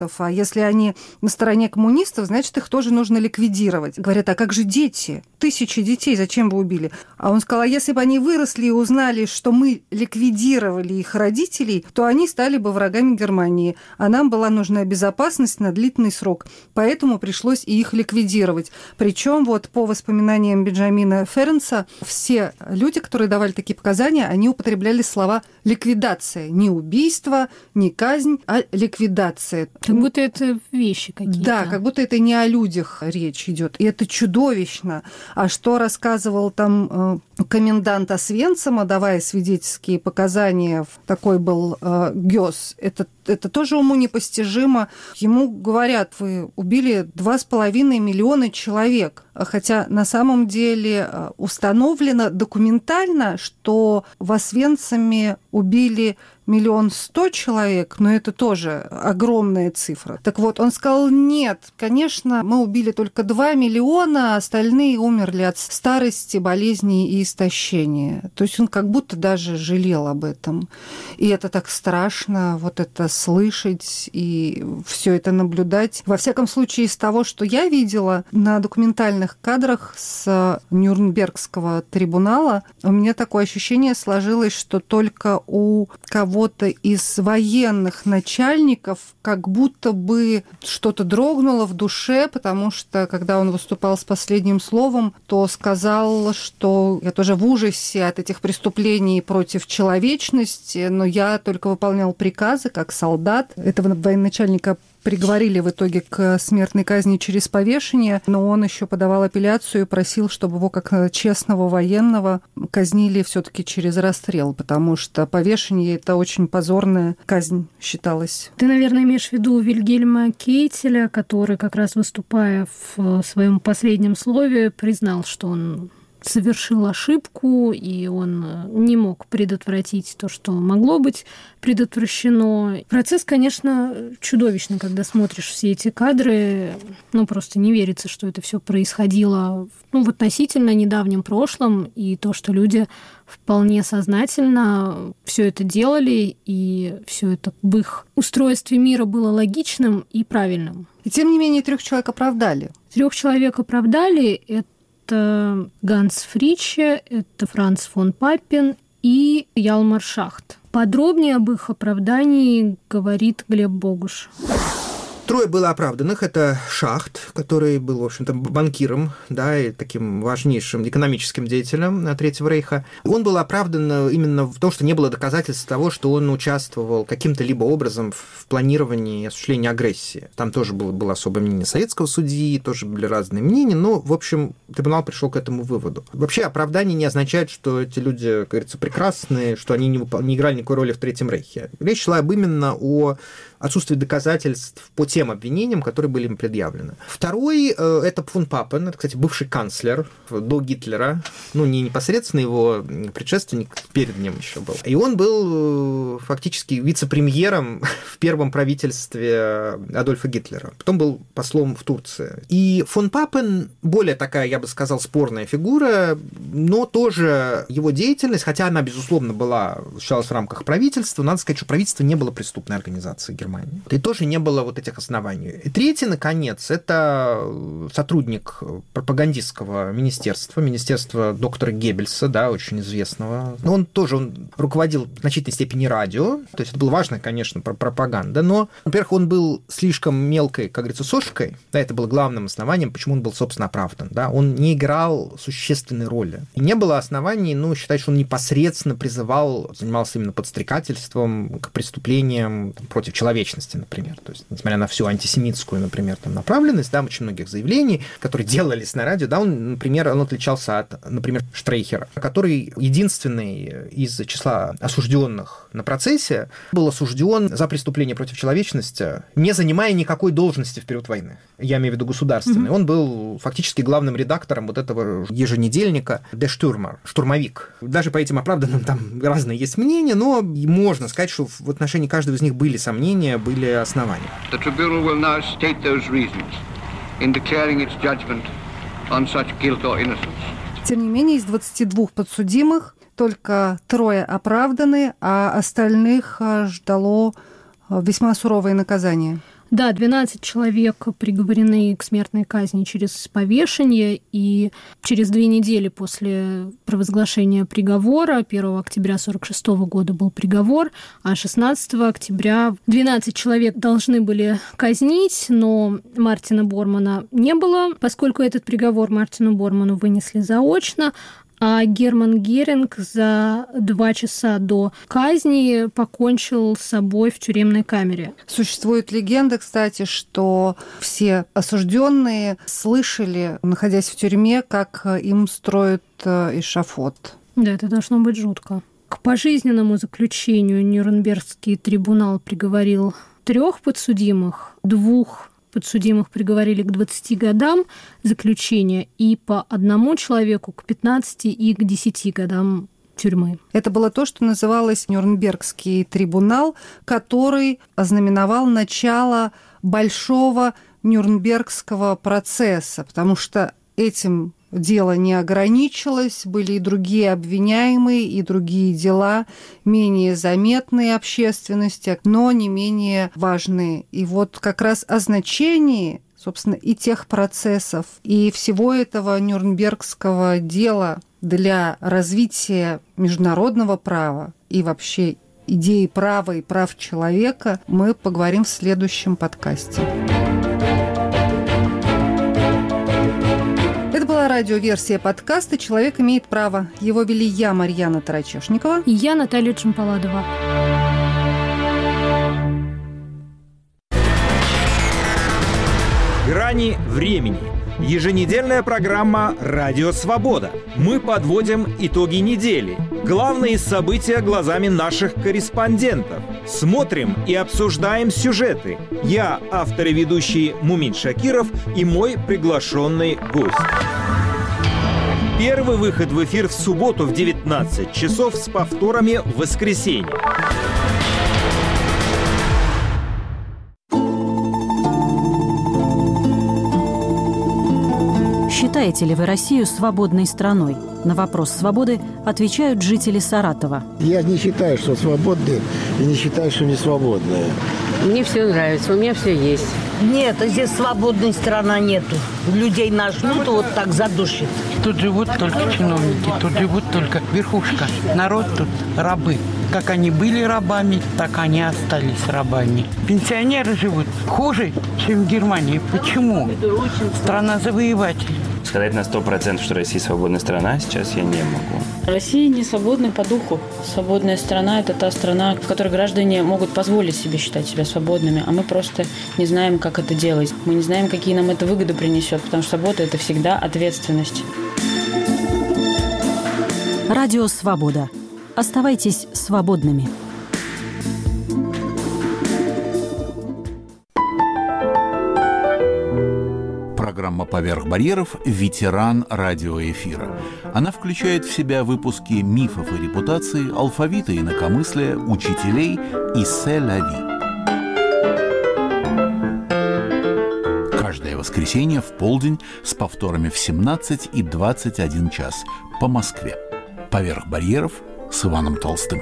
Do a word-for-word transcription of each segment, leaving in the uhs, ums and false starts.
А если они на стороне коммунистов, значит, их тоже нужно ликвидировать. Говорят, а как же дети? Тысячи детей, зачем вы убили? А он сказал, а если бы они выросли и узнали, что мы ликвидировали их родителей, то они стали бы врагами Германии. А нам была нужна безопасность на длительный срок. Поэтому пришлось и их ликвидировать. Причем вот по воспоминаниям Бенджамина Ференса, все люди, которые давали такие показания, они употребляли слова «ликвидация». Не убийство, не казнь, а ликвидация. Как будто это вещи какие-то. Да, как будто это не о людях речь идет. И это чудовищно. А что рассказывал там э, комендант Освенцима, давая свидетельские показания, такой был э, Гёс, это, это тоже уму непостижимо. Ему говорят, вы убили два с половиной миллиона человек. Хотя на самом деле установлено документально, что в Освенциме убили миллион сто человек, но это тоже огромная цифра. Так вот, он сказал, нет, конечно, мы убили только два миллиона, а остальные умерли от старости, болезней и истощения. То есть он как будто даже жалел об этом. И это так страшно, вот это слышать и все это наблюдать. Во всяком случае, из того, что я видела на документальных кадрах с Нюрнбергского трибунала, у меня такое ощущение сложилось, что только у кого-то из военных начальников как будто бы что-то дрогнуло в душе, потому что, когда он выступал с последним словом, то сказал, что я тоже в ужасе от этих преступлений против человечности, но я только выполнял приказы как солдат. Этого военачальника приговорили в итоге к смертной казни через повешение, но он еще подавал апелляцию и просил, чтобы его как честного военного казнили все-таки через расстрел, потому что повешение – это очень позорная казнь считалась. Ты, наверное, имеешь в виду Вильгельма Кейтеля, который, как раз выступая в своем последнем слове, признал, что он совершил ошибку, и он не мог предотвратить то, что могло быть предотвращено. Процесс, конечно, чудовищный, когда смотришь все эти кадры. Ну, просто не верится, что это все происходило ну, в относительно недавнем прошлом, и то, что люди вполне сознательно все это делали, и все это в их устройстве мира было логичным и правильным. И тем не менее трех человек оправдали. Трех человек оправдали. Это Это Ганс Фриче, это Франц фон Паппен и Ялмар Шахт. Подробнее об их оправдании говорит Глеб Богуш. Трое было оправданных. Это Шахт, который был, в общем-то, банкиром, да, и таким важнейшим экономическим деятелем Третьего рейха. Он был оправдан именно в том, что не было доказательств того, что он участвовал каким-то либо образом в планировании и осуществлении агрессии. Там тоже было, было особое мнение советского судьи, тоже были разные мнения, но, в общем, трибунал пришел к этому выводу. Вообще, оправдание не означает, что эти люди, как говорится, прекрасные, что они не, выпол... не играли никакой роли в Третьем рейхе. Речь шла об именно о отсутствии доказательств по тем обвинениям, которые были им предъявлены. Второй – это фон Паппен, это, кстати, бывший канцлер до Гитлера, ну, не непосредственно его предшественник, перед ним еще был. И он был фактически вице-премьером в первом правительстве Адольфа Гитлера. Потом был послом в Турции. И фон Паппен более такая, я бы сказал, спорная фигура, но тоже его деятельность, хотя она, безусловно, была, осуществлялась в рамках правительства, надо сказать, что правительство не было преступной организацией Германии. И тоже не было вот этих оснований. И третий, наконец, это сотрудник пропагандистского министерства, министерства доктора Геббельса, да, очень известного. Но он тоже он руководил в значительной степени радио, то есть это была важная, конечно, пропаганда, но, во-первых, он был слишком мелкой, как говорится, сошкой, да, это было главным основанием, почему он был, собственно, оправдан, да, он не играл существенной роли. И не было оснований, ну, считать, что он непосредственно призывал, занимался именно подстрекательством к преступлениям там, против человечности, например. То есть, несмотря на всю антисемитскую, например, там, направленность, да, очень многих заявлений, которые делались на радио, да, он, например, он отличался от, например, Штрейхера, который единственный из числа осужденных на процессе был осужден за преступление против человечности, не занимая никакой должности в период войны. Я имею в виду государственный. Mm-hmm. Он был фактически главным редактором вот этого еженедельника Der Stürmer, штурмовик. Даже по этим оправданным там разные есть мнения, но можно сказать, что в отношении каждого из них были сомнения, были основания. The tribunal will now state those reasons in declaring its judgment on such guilt or innocence. Тем не менее, из двадцати двух подсудимых только трое оправданы, а остальных ждало весьма суровое наказание. Да, двенадцать человек приговорены к смертной казни через повешение, и через две недели после провозглашения приговора, первого октября сорок шестого года был приговор, а шестнадцатого октября двенадцать человек должны были казнить, но Мартина Бормана не было, поскольку этот приговор Мартину Борману вынесли заочно, а Герман Геринг за два часа до казни покончил с собой в тюремной камере. Существует легенда, кстати, что все осужденные слышали, находясь в тюрьме, как им строят эшафот. Да, это должно быть жутко. К пожизненному заключению Нюрнбергский трибунал приговорил трех подсудимых, двух подсудимых приговорили к двадцати годам заключения и по одному человеку к пятнадцати и к десяти годам тюрьмы. Это было то, что называлось Нюрнбергский трибунал, который ознаменовал начало большого Нюрнбергского процесса, потому что этим дело не ограничилось, были и другие обвиняемые, и другие дела, менее заметные общественности, но не менее важные. И вот как раз о значении, собственно, и тех процессов, и всего этого Нюрнбергского дела для развития международного права и вообще идеи права и прав человека мы поговорим в следующем подкасте. Это была радиоверсия подкаста «Человек имеет право». Его вели я, Марьяна Тарачешникова. И я, Наталья Чемпаладова. Грани времени. Еженедельная программа «Радио Свобода». Мы подводим итоги недели. Главные события глазами наших корреспондентов. Смотрим и обсуждаем сюжеты. Я, автор и ведущий Мумин Шакиров, и мой приглашенный гость. Первый выход в эфир в субботу в девятнадцать часов с повторами в воскресенье. Считаете ли вы Россию свободной страной? На вопрос свободы отвечают жители Саратова. Я не считаю, что свободные, и не считаю, что не свободные. Мне все нравится, у меня все есть. Нет, здесь свободной страны нету. Людей нажмут, вот так задушит. Тут живут только чиновники, тут живут только верхушка. Народ тут рабы. Как они были рабами, так они остались рабами. Пенсионеры живут хуже, чем в Германии. Почему? Страна завоевателей. Сказать на сто процентов, что Россия свободная страна, сейчас я не могу. Россия не свободна по духу. Свободная страна – это та страна, в которой граждане могут позволить себе считать себя свободными, а мы просто не знаем, как это делать. Мы не знаем, какие нам это выгоды принесет, потому что свобода – это всегда ответственность. Радио «Свобода». Оставайтесь свободными. Программа «Поверх барьеров» – ветеран радиоэфира. Она включает в себя выпуски мифов и репутаций, алфавита и инакомыслия, учителей и «Се-ля-ви». Каждое воскресенье в полдень с повторами в семнадцать и двадцать один час по Москве. «Поверх барьеров» с Иваном Толстым.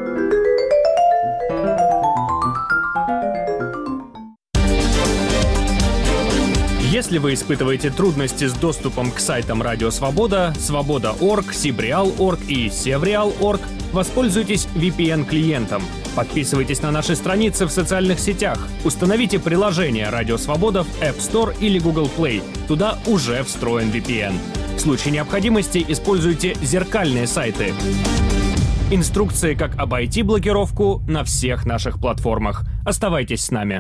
Если вы испытываете трудности с доступом к сайтам Радио Свобода, Свобода точка орг, Сибриал точка орг и Севриал точка орг, воспользуйтесь ви пи эн-клиентом. Подписывайтесь на наши страницы в социальных сетях. Установите приложение Радио Свобода в App Store или Google Play. Туда уже встроен ви пи эн. В случае необходимости используйте зеркальные сайты. Инструкции, как обойти блокировку на всех наших платформах. Оставайтесь с нами.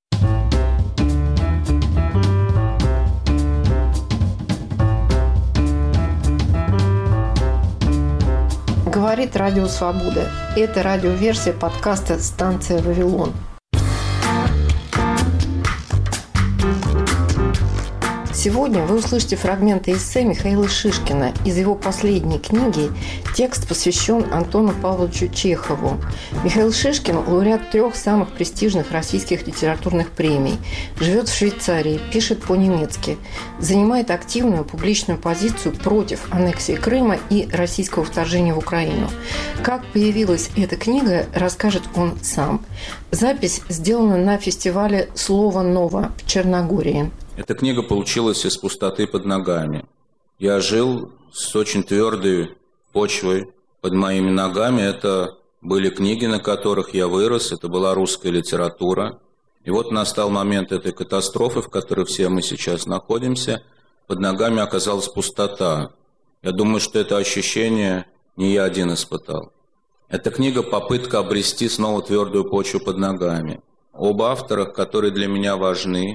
Говорит Радио Свобода. Это радиоверсия подкаста «Станция Вавилон». Сегодня вы услышите фрагменты эссе Михаила Шишкина из его последней книги. Текст посвящен Антону Павловичу Чехову. Михаил Шишкин – лауреат трех самых престижных российских литературных премий. Живет в Швейцарии, пишет по-немецки. Занимает активную публичную позицию против аннексии Крыма и российского вторжения в Украину. Как появилась эта книга, расскажет он сам. Запись сделана на фестивале «Слово ново» в Черногории. Эта книга получилась из пустоты под ногами. Я жил с очень твердой почвой под моими ногами. Это были книги, на которых я вырос, это была русская литература. И вот настал момент этой катастрофы, в которой все мы сейчас находимся. Под ногами оказалась пустота. Я думаю, что это ощущение не я один испытал. Эта книга – попытка обрести снова твердую почву под ногами. Об авторах, которые для меня важны.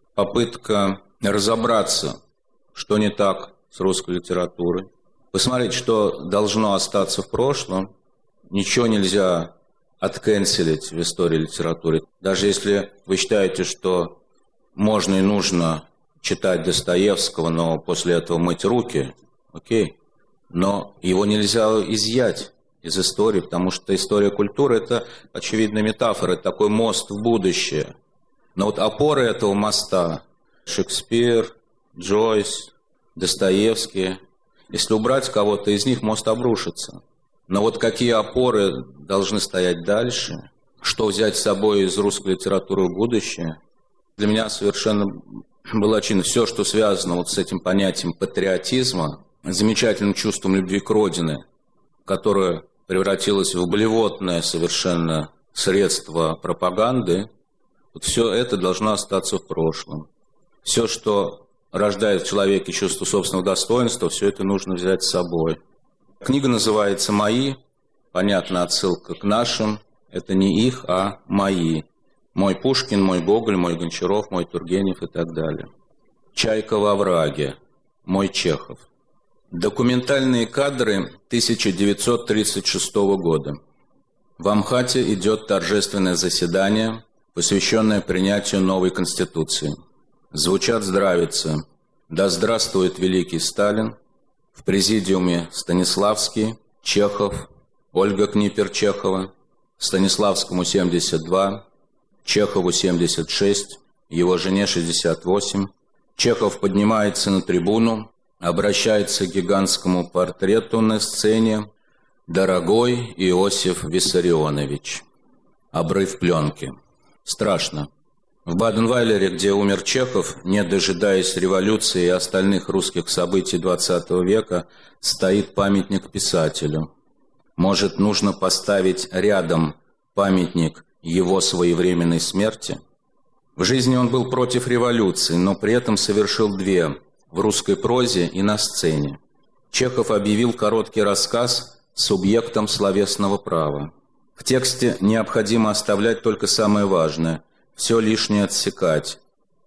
Попытка разобраться, что не так с русской литературой, посмотреть, что должно остаться в прошлом. Ничего нельзя откэнселить в истории литературы. Даже если вы считаете, что можно и нужно читать Достоевского, но после этого мыть руки, окей. Но его нельзя изъять из истории, потому что история культуры – это очевидная метафора, это такой мост в будущее. Но вот опоры этого моста – Шекспир, Джойс, Достоевский. Если убрать кого-то из них, мост обрушится. Но вот какие опоры должны стоять дальше, что взять с собой из русской литературы в будущее, для меня совершенно было очевидно. Все, что связано вот с этим понятием патриотизма, замечательным чувством любви к родине, которое превратилось в блевотное совершенно средство пропаганды, вот все это должно остаться в прошлом. Все, что рождает в человеке чувство собственного достоинства, все это нужно взять с собой. Книга называется «Мои». Понятна отсылка к нашим. Это не их, а мои. Мой Пушкин, мой Гоголь, мой Гончаров, мой Тургенев и так далее. «Чайка во враге». Мой Чехов. Документальные кадры тысяча девятьсот тридцать шестого года. В Амхате идет торжественное заседание, посвященное принятию новой Конституции. Звучат здравицы: «Да здравствует великий Сталин», в президиуме Станиславский, Чехов, Ольга Книпер-Чехова, Станиславскому семьдесят два, Чехову семьдесят шесть, его жене шестьдесят восемь. Чехов поднимается на трибуну, обращается к гигантскому портрету на сцене: «Дорогой Иосиф Виссарионович». Обрыв пленки. Страшно. В Баден-Вайлере, где умер Чехов, не дожидаясь революции и остальных русских событий двадцатого века, стоит памятник писателю. Может, нужно поставить рядом памятник его своевременной смерти? В жизни он был против революции, но при этом совершил две – в русской прозе и на сцене. Чехов объявил короткий рассказ субъектом словесного права. В тексте необходимо оставлять только самое важное, все лишнее отсекать.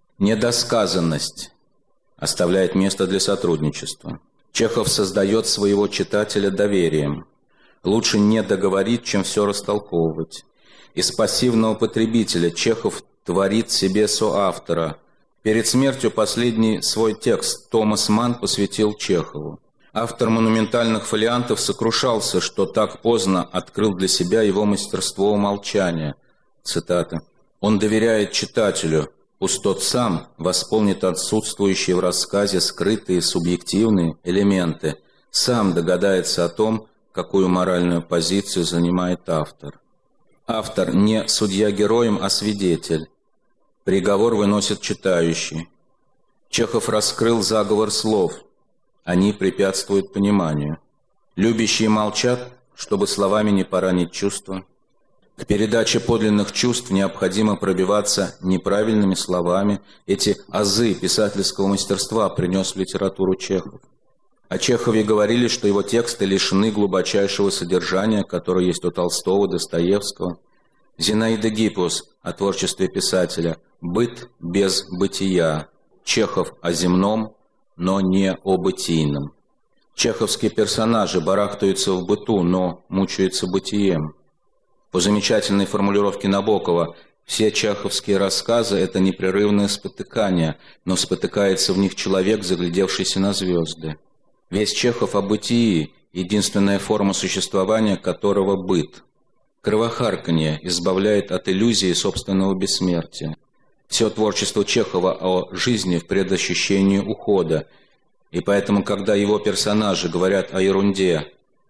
Недосказанность оставляет место для сотрудничества. Чехов создает своего читателя доверием. Лучше не договорить, чем все растолковывать. Из пассивного потребителя Чехов творит себе соавтора. Перед смертью последний свой текст Томас Манн посвятил Чехову. Автор монументальных фолиантов сокрушался, что так поздно открыл для себя его мастерство умолчания. Цитата. «Он доверяет читателю, пусть тот сам восполнит отсутствующие в рассказе скрытые субъективные элементы, сам догадается о том, какую моральную позицию занимает автор». Автор не судья героем, а свидетель. Приговор выносит читающий. Чехов раскрыл заговор слов. Они препятствуют пониманию. Любящие молчат, чтобы словами не поранить чувства. К передаче подлинных чувств необходимо пробиваться неправильными словами. Эти азы писательского мастерства принес в литературу Чехов. О Чехове говорили, что его тексты лишены глубочайшего содержания, которое есть у Толстого, Достоевского. Зинаида Гиппиус о творчестве писателя «Быт без бытия». Чехов о земном, но не о бытийном. Чеховские персонажи барахтаются в быту, но мучаются бытием. По замечательной формулировке Набокова, Все чеховские рассказы – это непрерывное спотыкание, но спотыкается в них человек, заглядевшийся на звезды. Весь Чехов о бытии, единственная форма существования которого – быт. Кровохарканье избавляет от иллюзии собственного бессмертия. Все творчество Чехова о жизни в предощущении ухода, и поэтому, когда его персонажи говорят о ерунде,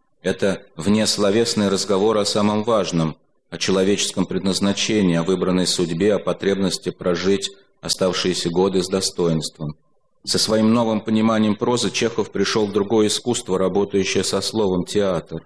это внесловесный разговор о самом важном, о человеческом предназначении, о выбранной судьбе, о потребности прожить оставшиеся годы с достоинством. Со своим новым пониманием прозы Чехов пришел в другое искусство, работающее со словом театр.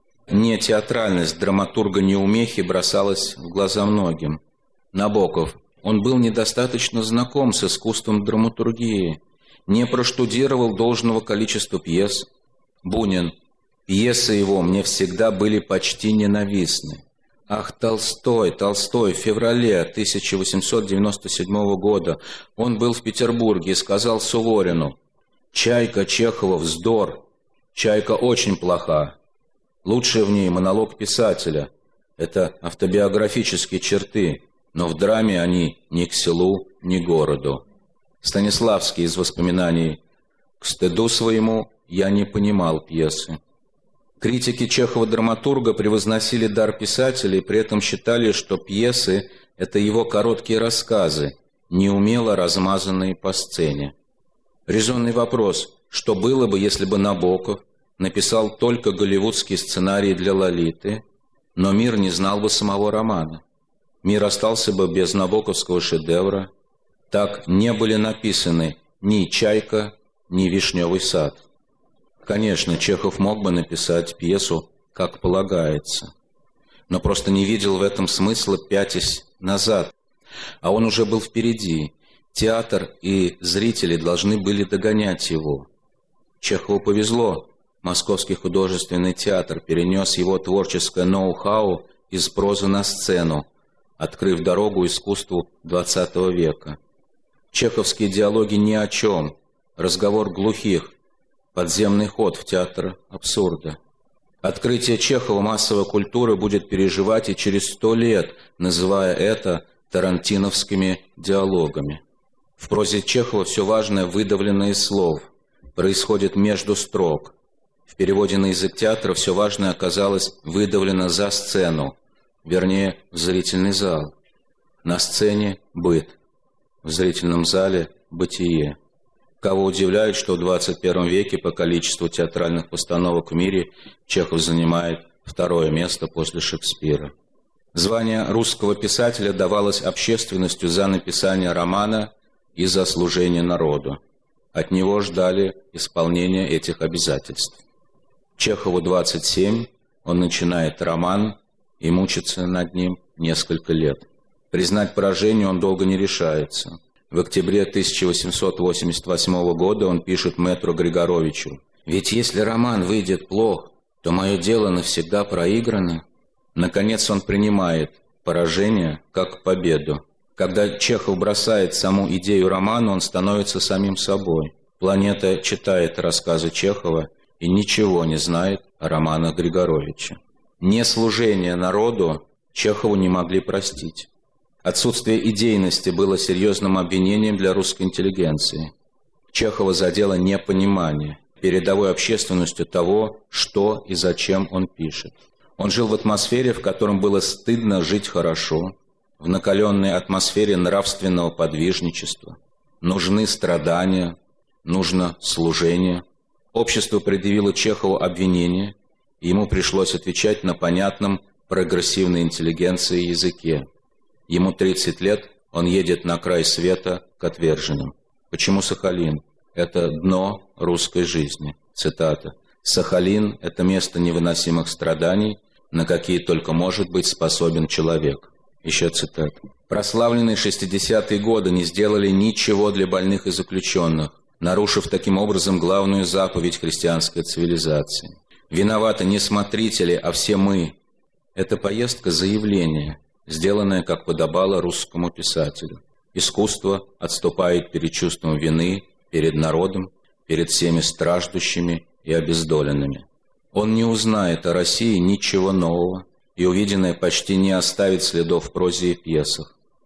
Не театральность драматурга-неумехи бросалась в глаза многим. Набоков. Он был недостаточно знаком с искусством драматургии, не проштудировал должного количества пьес. Бунин. Пьесы его мне всегда были почти ненавистны. Ах, Толстой, Толстой, в феврале тысяча восемьсот девяносто седьмого года он был в Петербурге и сказал Суворину: «Чайка Чехова вздор, Чайка очень плоха. Лучшее в ней монолог писателя. Это автобиографические черты, но в драме они ни к селу, ни к городу». Станиславский из воспоминаний: «К стыду своему я не понимал пьесы». Критики Чехова-драматурга превозносили дар писателя и при этом считали, что пьесы – это его короткие рассказы, неумело размазанные по сцене. Резонный вопрос: что было бы, если бы Набоков написал только голливудский сценарий для «Лолиты», но мир не знал бы самого романа? Мир остался бы без набоковского шедевра. Так не были написаны ни «Чайка», ни «Вишневый сад». Конечно, Чехов мог бы написать пьесу «Как полагается», но просто не видел в этом смысла, пятясь назад. А он уже был впереди. Театр и зрители должны были догонять его. Чехову повезло. Московский художественный театр перенес его творческое ноу-хау из прозы на сцену, открыв дорогу искусству двадцатого века. Чеховские диалоги ни о чем, разговор глухих, подземный ход в театр абсурда. Открытие Чехова массовой культуры будет переживать и через сто лет, называя это тарантиновскими диалогами. В прозе Чехова все важное выдавлено из слов, происходит между строк. В переводе на язык театра все важное оказалось выдавлено за сцену, вернее, в зрительный зал. На сцене – быт, в зрительном зале – бытие. Кого удивляет, что в двадцать первом веке по количеству театральных постановок в мире Чехов занимает второе место после Шекспира. Звание русского писателя давалось общественностью за написание романа и за служение народу. От него ждали исполнения этих обязательств. Чехову двадцать семь, он начинает роман и мучится над ним несколько лет. Признать поражение он долго не решается. В октябре тысяча восемьсот восемьдесят восьмого года он пишет мэтру Григоровичу: «Ведь если роман выйдет плох, то мое дело навсегда проиграно». Наконец он принимает поражение как победу. Когда Чехов бросает саму идею романа, он становится самим собой. Планета читает рассказы Чехова и ничего не знает о романах Григоровича. Неслужение народу Чехову не могли простить. Отсутствие идейности было серьезным обвинением для русской интеллигенции. Чехова задело непонимание передовой общественностью того, что и зачем он пишет. Он жил в атмосфере, в котором было стыдно жить хорошо, в накаленной атмосфере нравственного подвижничества. Нужны страдания, нужно служение. Общество предъявило Чехову обвинение, и ему пришлось отвечать на понятном прогрессивной интеллигенции языке. Ему тридцать лет, он едет на край света к отверженным. Почему Сахалин? Это дно русской жизни. Цитата. «Сахалин – это место невыносимых страданий, на какие только может быть способен человек». Еще цитата. Прославленные шестидесятые годы не сделали ничего для больных и заключенных, нарушив таким образом главную заповедь христианской цивилизации. Виноваты не смотрители, а все мы. Эта поездка – заявление, сделанное, как подобало русскому писателю. Искусство отступает перед чувством вины, перед народом, перед всеми страждущими и обездоленными. Он не узнает о России ничего нового, и увиденное почти не оставит следов в прозе и пьесах.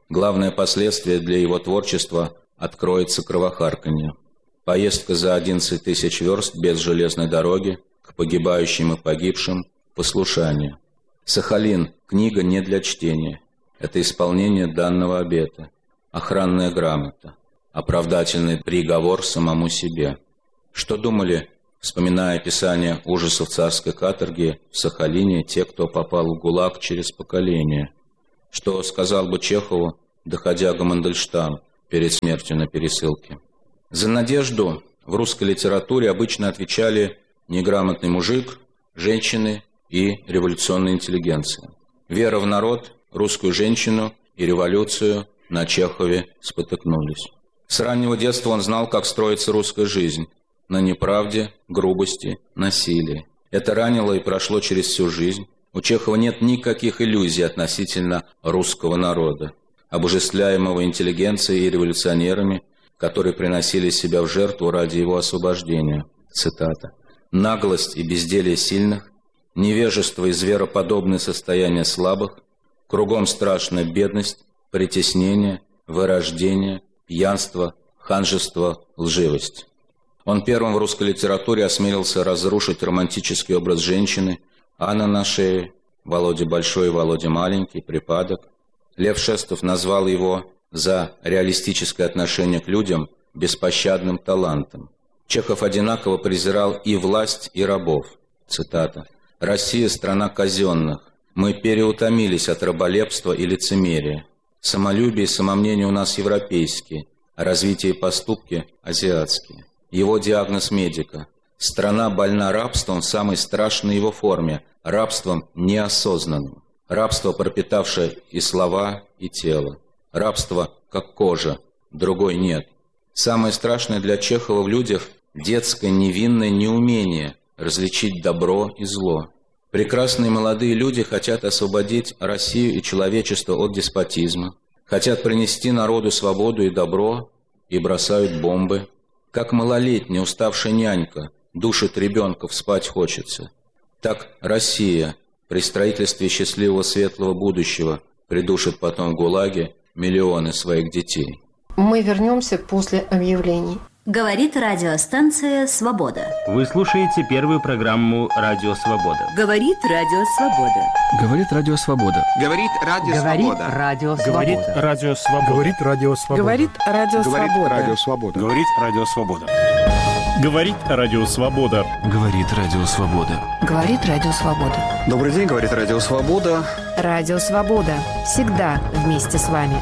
Главное последствие для его творчества откроется кровохарканье. Поездка за одиннадцать тысяч верст без железной дороги к погибающим и погибшим – послушание. Сахалин – книга не для чтения. Это исполнение данного обета. Охранная грамота. Оправдательный приговор самому себе. Что думали, вспоминая описание ужасов царской каторги в Сахалине, те, кто попал в ГУЛАГ через поколение? Что сказал бы Чехову, доходяга Мандельштам, перед смертью на пересылке? За надежду в русской литературе обычно отвечали неграмотный мужик, женщины и революционная интеллигенция. Вера в народ, русскую женщину и революцию на Чехове спотыкнулись. С раннего детства он знал, как строится русская жизнь. На неправде, грубости, насилии. Это ранило и прошло через всю жизнь. У Чехова нет никаких иллюзий относительно русского народа, обожествляемого интеллигенцией и революционерами, которые приносили себя в жертву ради его освобождения. Цитата. «Наглость и безделие сильных, невежество и звероподобное состояние слабых, кругом страшная бедность, притеснение, вырождение, пьянство, ханжество, лживость». Он первым в русской литературе осмелился разрушить романтический образ женщины, Анна на шее, Володя Большой и Володя Маленький, припадок. Лев Шестов назвал его за реалистическое отношение к людям беспощадным талантом. Чехов одинаково презирал и власть, и рабов. Цитата. «Россия – страна казенных. Мы переутомились от раболепства и лицемерия. Самолюбие и самомнение у нас европейские, а развитие и поступки – азиатские». Его диагноз медика. Страна больна рабством в самой страшной его форме, рабством неосознанным. Рабство, пропитавшее и слова, и тело. Рабство, как кожа, другой нет. Самое страшное для Чехова в людях – детское невинное неумение различить добро и зло. Прекрасные молодые люди хотят освободить Россию и человечество от деспотизма, хотят принести народу свободу и добро, и бросают бомбы. Как малолетняя уставшая нянька душит ребенка, спать хочется. Так Россия при строительстве счастливого светлого будущего придушит потом в ГУЛАГе миллионы своих детей. Мы вернемся после объявлений. Говорит радиостанция «Свобода». Вы слушаете первую программу «Радио Свобода». Говорит Радио Свобода. Говорит Радио Свобода. Говорит Радио Свобода. Говорит Радио Свобода. Говорит Радио Свобода. Говорит Радио Говорит Свобода. Радио Свобода. Говорит Радио Свобода. Говорит Радио Свобода. Говорит Радио Свобода. Добрый день, говорит Радио Свобода. Радио Свобода. Всегда вместе с вами.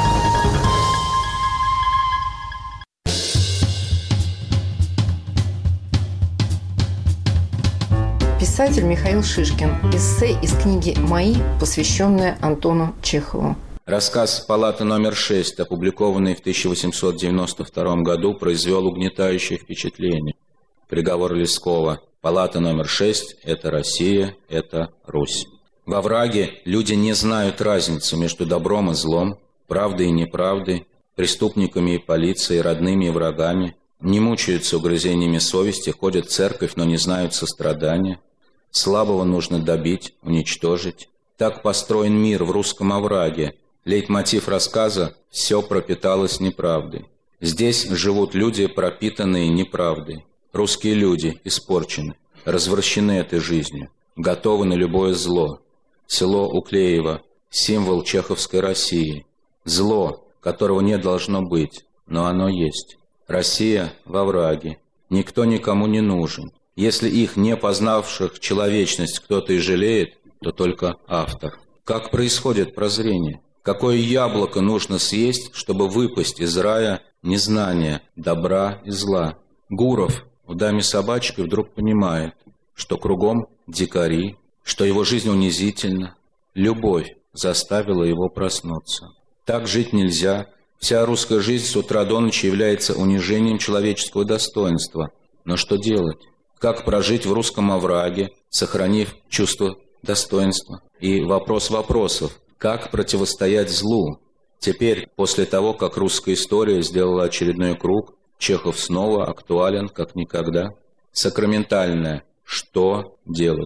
Писатель Михаил Шишкин. Эссе из книги «Мои», посвященная Антону Чехову. Рассказ «Палата номер шесть», опубликованный в тысяча восемьсот девяносто втором году, произвел угнетающее впечатление. Приговор Лескова. Палата номер шесть – это Россия, это Русь. Во враге люди не знают разницы между добром и злом, правдой и неправдой, преступниками и полицией, родными и врагами, не мучаются угрызениями совести, ходят в церковь, но не знают сострадания. Слабого нужно добить, уничтожить. Так построен мир в русском овраге. Лейтмотив рассказа «Все пропиталось неправдой». Здесь живут люди, пропитанные неправдой. Русские люди испорчены, развращены этой жизнью, готовы на любое зло. Село Уклеево – символ чеховской России. Зло, которого не должно быть, но оно есть. Россия во враге. Никто никому не нужен. Если их, не познавших человечность, кто-то и жалеет, то только автор. Как происходит прозрение? Какое яблоко нужно съесть, чтобы выпасть из рая незнания, добра и зла? Гуров в «Даме собачкой» вдруг понимает, что кругом дикари, что его жизнь унизительна. Любовь заставила его проснуться. Так жить нельзя. Вся русская жизнь с утра до ночи является унижением человеческого достоинства. Но что делать? Как прожить в русском овраге, сохранив чувство достоинства? И вопрос вопросов. Как противостоять злу? Теперь, после того, как русская история сделала очередной круг, Чехов снова актуален, как никогда. Сакраментальное «что делать?».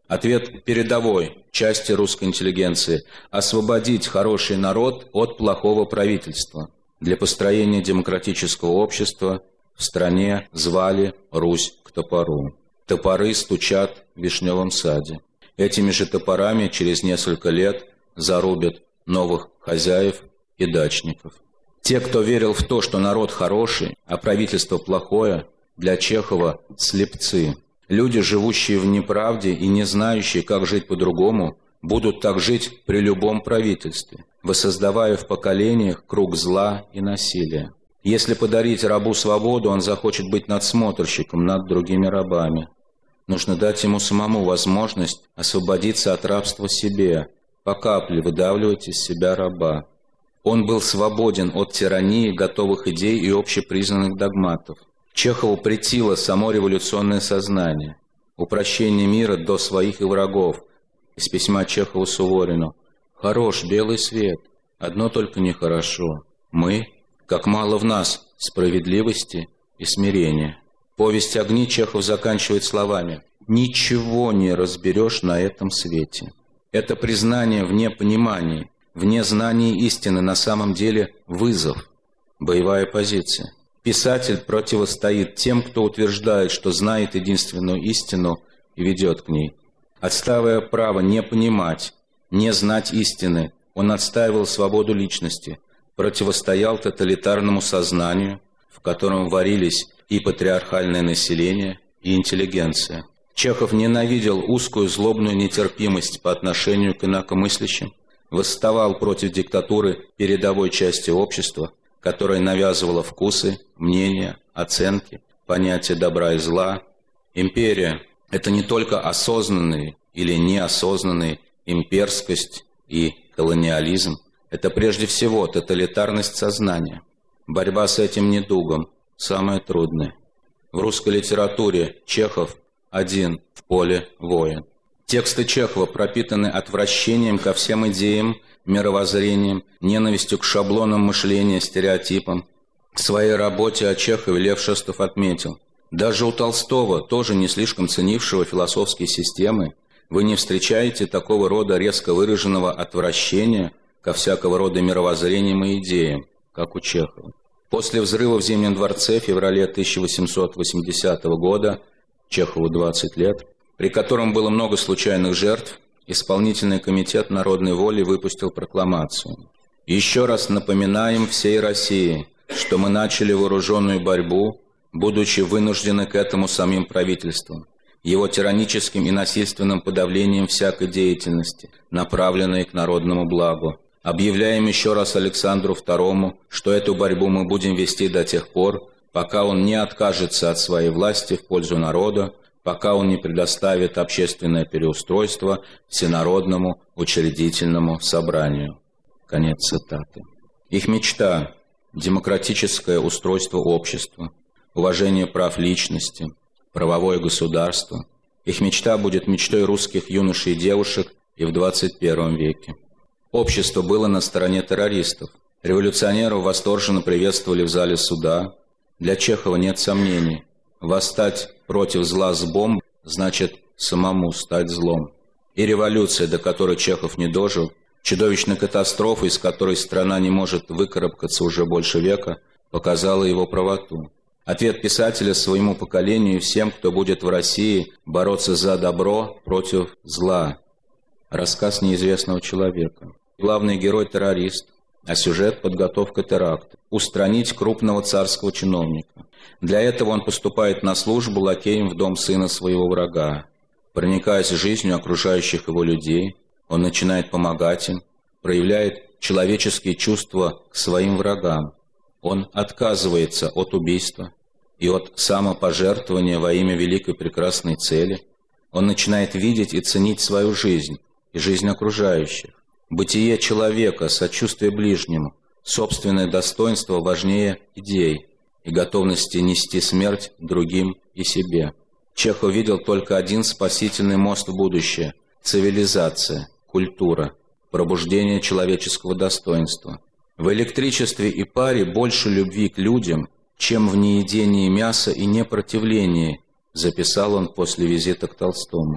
Ответ передовой части русской интеллигенции – освободить хороший народ от плохого правительства. Для построения демократического общества в стране звали Русь к топору. Топоры стучат в вишневом саде. Этими же топорами через несколько лет зарубят новых хозяев и дачников. Те, кто верил в то, что народ хороший, а правительство плохое, для Чехова – слепцы. Люди, живущие в неправде и не знающие, как жить по-другому, будут так жить при любом правительстве, воссоздавая в поколениях круг зла и насилия. Если подарить рабу свободу, он захочет быть надсмотрщиком над другими рабами. Нужно дать ему самому возможность освободиться от рабства себе, по капле выдавливать из себя раба. Он был свободен от тирании, готовых идей и общепризнанных догматов. Чехову претило само революционное сознание, упрощение мира до своих и врагов. Из письма Чехова Суворину: «Хорош белый свет, одно только нехорошо. Мы, как мало в нас справедливости и смирения». Повесть «Огни» Чехов заканчивает словами: «Ничего не разберешь на этом свете». Это признание вне понимания, вне знания истины на самом деле вызов, боевая позиция. Писатель противостоит тем, кто утверждает, что знает единственную истину и ведет к ней. Отстаивая право не понимать, не знать истины, он отстаивал свободу личности, противостоял тоталитарному сознанию, в котором варились и патриархальное население, и интеллигенция. Чехов ненавидел узкую злобную нетерпимость по отношению к инакомыслящим, восставал против диктатуры передовой части общества, которая навязывала вкусы, мнения, оценки, понятия добра и зла. Империя – это не только осознанные или неосознанные имперскость и колониализм. Это прежде всего тоталитарность сознания. Борьба с этим недугом – самое трудное. В русской литературе Чехов один в поле воин. Тексты Чехова пропитаны отвращением ко всем идеям, мировоззрением, ненавистью к шаблонам мышления, стереотипам. В своей работе о Чехове Лев Шестов отметил: даже у Толстого, тоже не слишком ценившего философские системы, вы не встречаете такого рода резко выраженного отвращения ко всякого рода мировоззрениям и идеям, как у Чехова. После взрыва в Зимнем дворце в феврале тысяча восемьсот восьмидесятого года, Чехову двадцать лет, при котором было много случайных жертв, Исполнительный комитет народной воли выпустил прокламацию: «Еще раз напоминаем всей России, что мы начали вооруженную борьбу, будучи вынуждены к этому самим правительством, его тираническим и насильственным подавлением всякой деятельности, направленной к народному благу. Объявляем еще раз Александру Второму, что эту борьбу мы будем вести до тех пор, пока он не откажется от своей власти в пользу народа, пока он не предоставит общественное переустройство Всенародному учредительному собранию». Конец цитаты. Их мечта – демократическое устройство общества, уважение прав личности, правовое государство. Их мечта будет мечтой русских юношей и девушек и в двадцать первом веке. Общество было на стороне террористов. Революционеров восторженно приветствовали в зале суда. Для Чехова нет сомнений. Восстать против зла с бомб значит самому стать злом. И революция, до которой Чехов не дожил, чудовищная катастрофа, из которой страна не может выкарабкаться уже больше века, показала его правоту. Ответ писателя своему поколению и всем, кто будет в России бороться за добро против зла. Рассказ неизвестного человека. Главный герой – террорист, а сюжет – подготовка теракта. Устранить крупного царского чиновника. Для этого он поступает на службу лакеем в дом сына своего врага. Проникаясь жизнью окружающих его людей, он начинает помогать им, проявляет человеческие чувства к своим врагам. Он отказывается от убийства и от самопожертвования во имя великой прекрасной цели. Он начинает видеть и ценить свою жизнь и жизнь окружающих. Бытие человека, сочувствие ближнему, собственное достоинство важнее идей и готовности нести смерть другим и себе. Чехов видел только один спасительный мост в будущее – цивилизация, культура, пробуждение человеческого достоинства. В электричестве и паре больше любви к людям, чем в неедении мяса и непротивлении, записал он после визита к Толстому.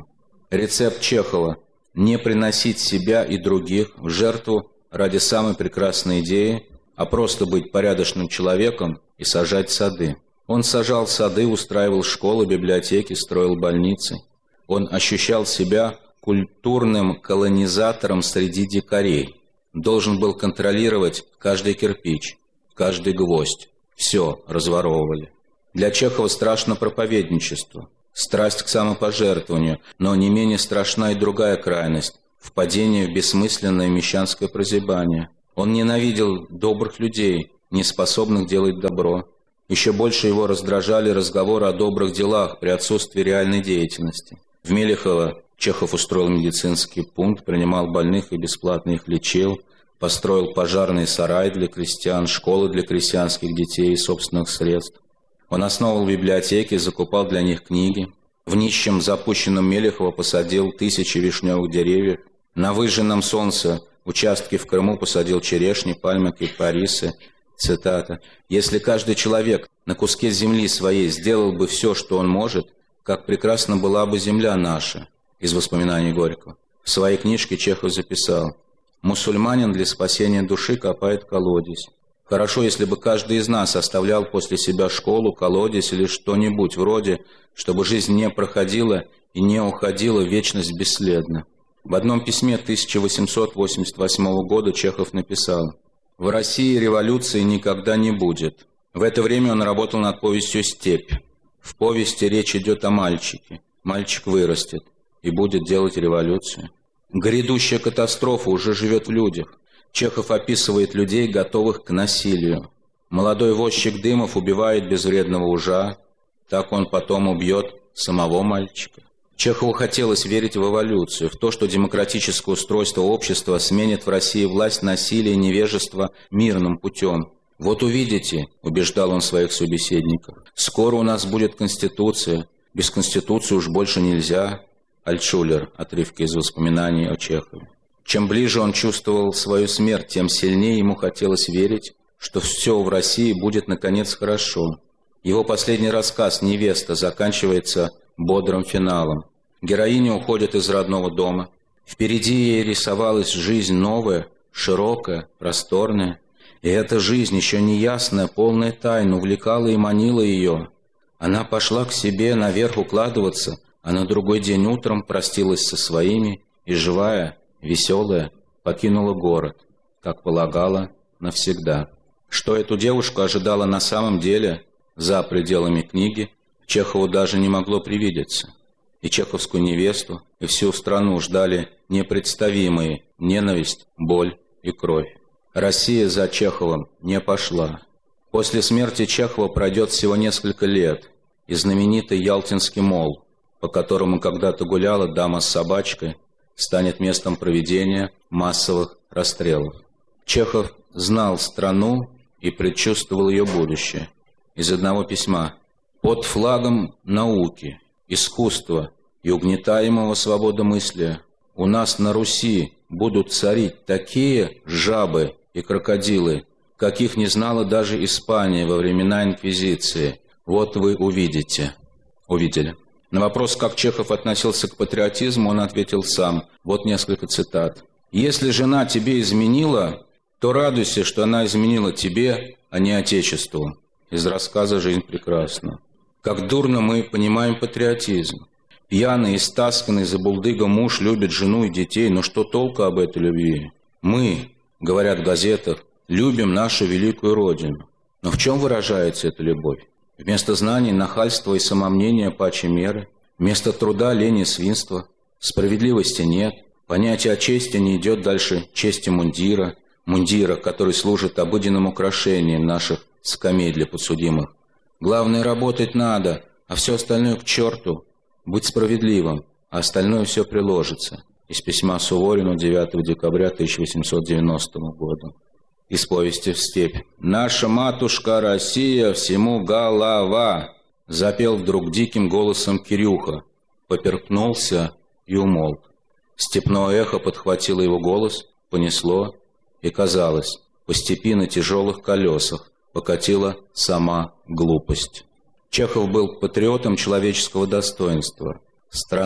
Рецепт Чехова – не приносить себя и других в жертву ради самой прекрасной идеи, а просто быть порядочным человеком и сажать сады. Он сажал сады, устраивал школы, библиотеки, строил больницы. Он ощущал себя культурным колонизатором среди дикарей. Должен был контролировать каждый кирпич, каждый гвоздь. Все разворовывали. Для Чехова страшно проповедничество, страсть к самопожертвованию, но не менее страшна и другая крайность – впадение в бессмысленное мещанское прозябание. Он ненавидел добрых людей, не способных делать добро. Еще больше его раздражали разговоры о добрых делах при отсутствии реальной деятельности. В Мелехово Чехов устроил медицинский пункт, принимал больных и бесплатно их лечил, построил пожарный сарай для крестьян, школы для крестьянских детей из собственных средств. Он основал библиотеки, закупал для них книги. В нищем запущенном Мелехово посадил тысячи вишневых деревьев. На выжженном солнце участке в Крыму посадил черешни, пальмы, кипарисы. Цитата. «Если каждый человек на куске земли своей сделал бы все, что он может, как прекрасна была бы земля наша», из воспоминаний Горького. В своей книжке Чехов записал: «Мусульманин для спасения души копает колодец. Хорошо, если бы каждый из нас оставлял после себя школу, колодец или что-нибудь вроде, чтобы жизнь не проходила и не уходила в вечность бесследно». В одном письме тысяча восемьсот восемьдесят восьмого года Чехов написал: «В России революции никогда не будет». В это время он работал над повестью «Степь». В повести речь идет о мальчике. Мальчик вырастет и будет делать революцию. Грядущая катастрофа уже живет в людях. Чехов описывает людей, готовых к насилию. Молодой возчик Дымов убивает безвредного ужа. Так он потом убьет самого мальчика. Чехову хотелось верить в эволюцию, в то, что демократическое устройство общества сменит в России власть насилия и невежества мирным путем. «Вот увидите», — убеждал он своих собеседников, — «скоро у нас будет Конституция. Без Конституции уж больше нельзя». Альтшулер, отрывки из воспоминаний о Чехове. Чем ближе он чувствовал свою смерть, тем сильнее ему хотелось верить, что все в России будет наконец хорошо. Его последний рассказ «Невеста» заканчивается бодрым финалом. Героиня уходит из родного дома. Впереди ей рисовалась жизнь новая, широкая, просторная. И эта жизнь, еще неясная, полная тайн, увлекала и манила ее. Она пошла к себе наверх укладываться, а на другой день утром простилась со своими и, живая, веселая, покинула город, как полагала, навсегда. Что эту девушку ожидало на самом деле за пределами книги, Чехову даже не могло привидеться. И чеховскую невесту, и всю страну ждали непредставимые ненависть, боль и кровь. Россия за Чеховым не пошла. После смерти Чехова пройдет всего несколько лет, и знаменитый Ялтинский мол, по которому когда-то гуляла дама с собачкой, станет местом проведения массовых расстрелов. Чехов знал страну и предчувствовал ее будущее. Из одного письма: «Под флагом науки, искусства и угнетаемого свободомыслия у нас на Руси будут царить такие жабы и крокодилы, каких не знала даже Испания во времена Инквизиции. Вот вы увидите». Увидели. На вопрос, как Чехов относился к патриотизму, он ответил сам. Вот несколько цитат. «Если жена тебе изменила, то радуйся, что она изменила тебе, а не Отечеству». Из рассказа «Жизнь прекрасна». Как дурно мы понимаем патриотизм. Пьяный, истасканный, забулдыга муж любит жену и детей, но что толку об этой любви? Мы, говорят в газетах, любим нашу великую Родину. Но в чем выражается эта любовь? Вместо знаний, нахальства и самомнения паче меры, вместо труда, лени и свинства. Справедливости нет, понятие о чести не идет дальше чести мундира, мундира, который служит обыденным украшением наших скамей для подсудимых. Главное, работать надо, а все остальное к черту. Быть справедливым, а остальное все приложится. Из письма Суворину девятого декабря тысяча восемьсот девяностого года. Из повести «Степь». «Наша матушка Россия всему голова», запел вдруг диким голосом Кирюха, поперхнулся и умолк. Степное эхо подхватило его голос, понесло, и, казалось, по степи на тяжелых колесах покатила сама глупость. Чехов был патриотом человеческого достоинства, страны,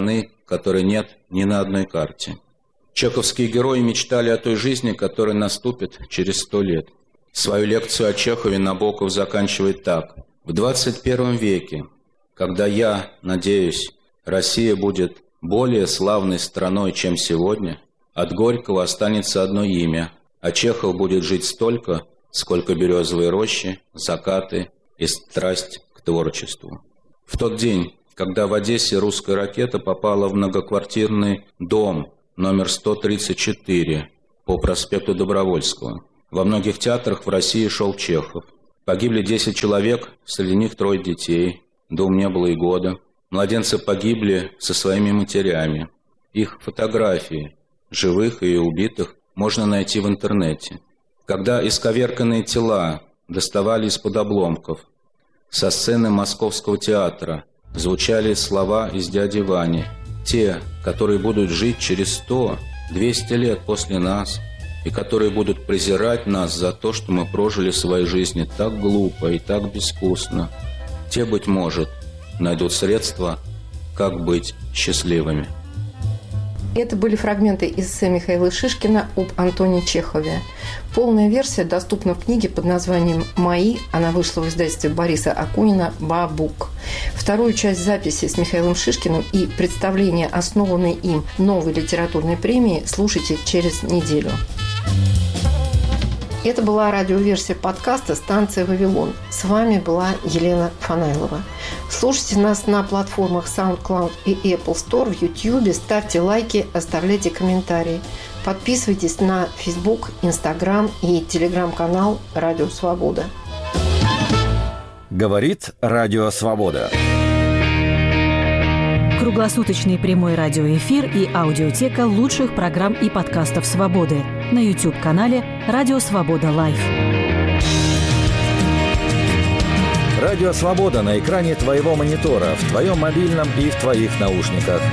которой нет ни на одной карте. Чеховские герои мечтали о той жизни, которая наступит через сто лет. Свою лекцию о Чехове Набоков заканчивает так. В двадцать первом веке, когда я, надеюсь, Россия будет более славной страной, чем сегодня, от Горького останется одно имя, а Чехов будет жить столько, сколько березовые рощи, закаты и страсть к творчеству. В тот день, когда в Одессе русская ракета попала в многоквартирный дом номер сто тридцать четыре по проспекту Добровольского, во многих театрах в России шел Чехов. Погибли десять человек, среди них трое детей, двум не было и года. Младенцы погибли со своими матерями. Их фотографии, живых и убитых, можно найти в интернете. Когда исковерканные тела доставали из-под обломков, со сцены Московского театра звучали слова из «Дяди Вани». Те, которые будут жить через сто-двести лет после нас, и которые будут презирать нас за то, что мы прожили свои жизни так глупо и так безвкусно, те, быть может, найдут средства, как быть счастливыми. Это были фрагменты эссе Михаила Шишкина об Антоне Чехове. Полная версия доступна в книге под названием «Мои». Она вышла в издательстве Бориса Акунина «Бабук». Вторую часть записи с Михаилом Шишкиным и представление основанной им новой литературной премии слушайте через неделю. Это была радиоверсия подкаста «Станция Вавилон». С вами была Елена Фанайлова. Слушайте нас на платформах SoundCloud и Apple Store, в YouTube, ставьте лайки, оставляйте комментарии. Подписывайтесь на Facebook, Instagram и Telegram-канал «Радио Свобода». Говорит Радио Свобода. Круглосуточный прямой радиоэфир и аудиотека лучших программ и подкастов «Свободы» на YouTube-канале «Радио Свобода Лайв». Радио Свобода на экране твоего монитора, в твоем мобильном и в твоих наушниках.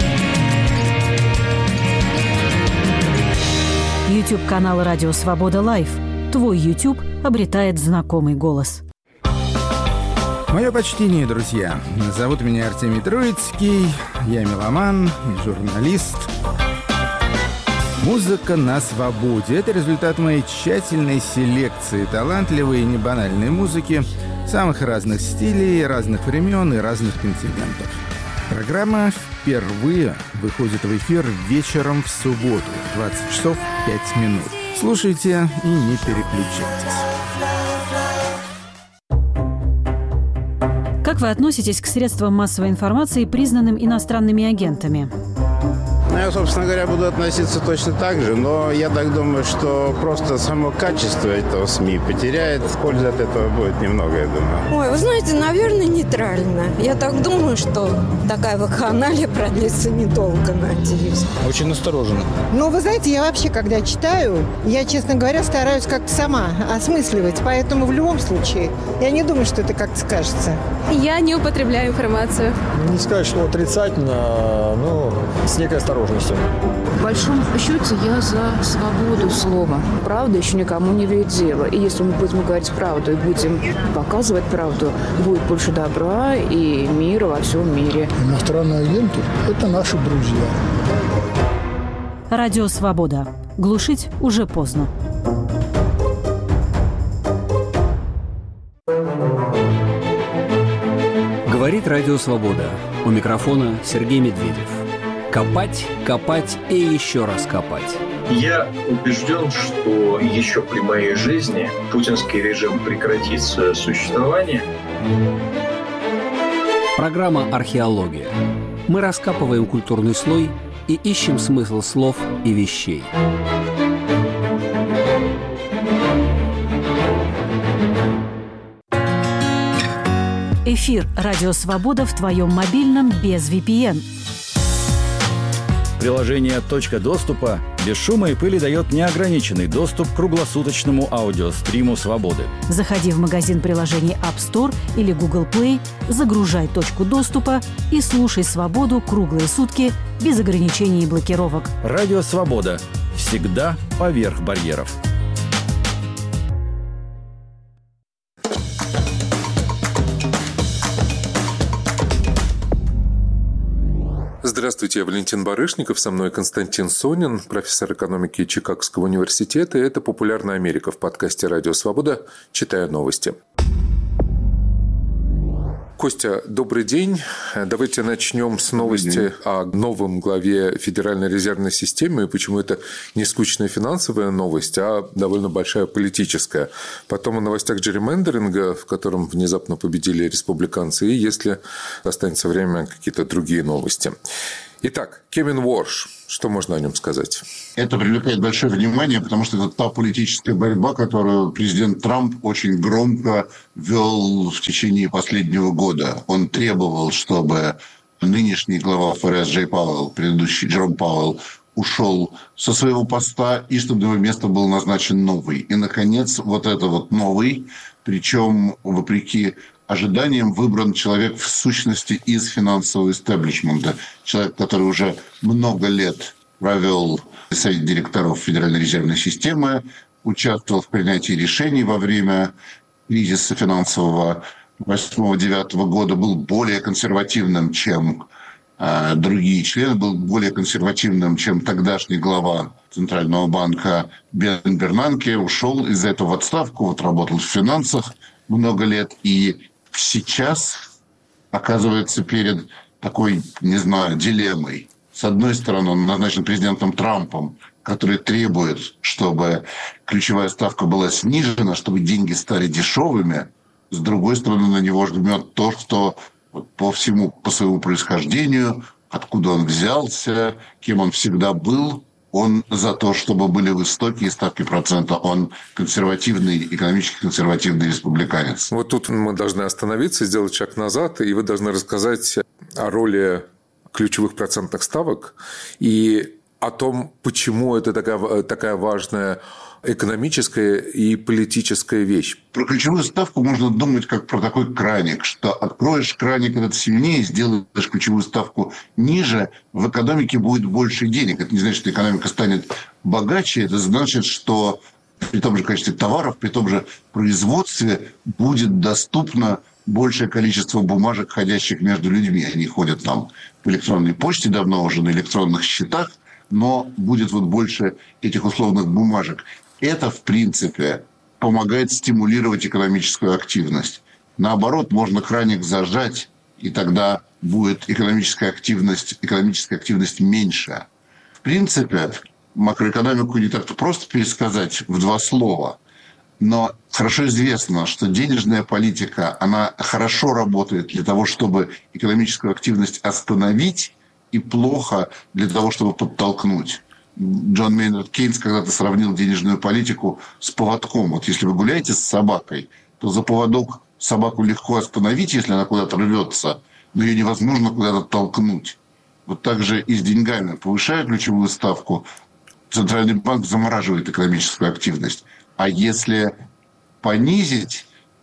YouTube-канал «Радио Свобода Лайв». Твой YouTube обретает знакомый голос. Мое почтение, друзья. Зовут меня Артемий Троицкий. Я меломан, журналист. Музыка на свободе. Это результат моей тщательной селекции талантливой и небанальной музыки самых разных стилей, разных времен и разных континентов. Программа впервые выходит в эфир вечером в субботу в двадцать часов пять минут. Слушайте и не переключайтесь. Как вы относитесь к средствам массовой информации, признанным иностранными агентами? Ну, я, собственно говоря, буду относиться точно так же, но я так думаю, что просто само качество этого СМИ потеряет. Пользы от этого будет немного, я думаю. Ой, вы знаете, наверное, нейтрально. Я так думаю, что такая вакханалия продлится недолго, надеюсь. Очень настороженно. Ну, вы знаете, я вообще, когда читаю, я, честно говоря, стараюсь как-то сама осмысливать, поэтому в любом случае я не думаю, что это как-то скажется. Я не употребляю информацию. Не сказать, что отрицательно, но с некой осторожностью. В большом счете я за свободу слова. Правда еще никому не вредила. И если мы будем говорить правду и будем показывать правду, будет больше добра и мира во всем мире. Иностранные агенты – это наши друзья. Радио Свобода. Глушить уже поздно. Говорит Радио Свобода. У микрофона Сергей Медведев. Копать, копать и еще раз копать. Я убежден, что еще при моей жизни путинский режим прекратит свое существование. Программа «Археология». Мы раскапываем культурный слой и ищем смысл слов и вещей. Эфир «Радио Свобода» в твоем мобильном без ви пи эн. Приложение «Точка доступа» без шума и пыли дает неограниченный доступ к круглосуточному аудиостриму «Свободы». Заходи в магазин приложений App Store или Google Play, загружай «Точку доступа» и слушай «Свободу» круглые сутки без ограничений и блокировок. Радио «Свобода». Всегда поверх барьеров. Здравствуйте, я Валентин Барышников, со мной Константин Сонин, профессор экономики Чикагского университета. Это «Популярная Америка» в подкасте «Радио Свобода». Читаю новости. Костя, добрый день. Давайте начнем с новости о новом главе Федеральной резервной системы, и почему это не скучная финансовая новость, а довольно большая политическая. Потом о новостях джерримендеринга, в котором внезапно победили республиканцы, и, если останется время, какие-то другие новости. Итак, Кевин Уорш. Что можно о нем сказать? Это привлекает большое внимание, потому что это та политическая борьба, которую президент Трамп очень громко вел в течение последнего года. Он требовал, чтобы нынешний глава ФРС Джей Пауэлл, предыдущий Джером Пауэлл, ушел со своего поста, и чтобы на его место был назначен новый. И, наконец, вот это вот новый, причем, вопреки ожиданиям, выбран человек в сущности из финансового истеблишмента. Человек, который уже много лет провел совет директоров Федеральной резервной системы, участвовал в принятии решений во время кризиса финансового восьмого-девятого года, был более консервативным, чем э, другие члены, был более консервативным, чем тогдашний глава Центрального банка Бен Бернанке, ушел из этого в отставку, вот работал в финансах много лет, и сейчас оказывается перед такой, не знаю, дилеммой. С одной стороны, он назначен президентом Трампом, который требует, чтобы ключевая ставка была снижена, чтобы деньги стали дешевыми. С другой стороны, на него жмет то, что по всему, по своему происхождению, откуда он взялся, кем он всегда был, он за то, чтобы были высокие ставки процента. Он консервативный, экономически консервативный республиканец. Вот тут мы должны остановиться, сделать шаг назад, и вы должны рассказать о роли ключевых процентных ставок и о том, почему это такая, такая важная экономическая и политическая вещь. Про ключевую ставку можно думать как про такой краник, что откроешь краник этот сильнее, сделаешь ключевую ставку ниже, в экономике будет больше денег. Это не значит, что экономика станет богаче, это значит, что при том же количестве товаров, при том же производстве будет доступно большее количество бумажек, ходящих между людьми. Они ходят там по электронной почте давно уже, на электронных счетах, но будет вот больше этих условных бумажек. Это, в принципе, помогает стимулировать экономическую активность. Наоборот, можно краник зажать, и тогда будет экономическая активность, экономическая активность меньше. В принципе, макроэкономику не так-то просто пересказать в два слова. Но хорошо известно, что денежная политика, она хорошо работает для того, чтобы экономическую активность остановить, и плохо для того, чтобы подтолкнуть. Джон Мейнард Кейнс когда-то сравнил денежную политику с поводком. Вот если вы гуляете с собакой, то за поводок собаку легко остановить, если она куда-то рвется, но ее невозможно куда-то толкнуть. Вот так же и с деньгами. Повышая ключевую ставку, Центральный банк замораживает экономическую активность. А если понизить,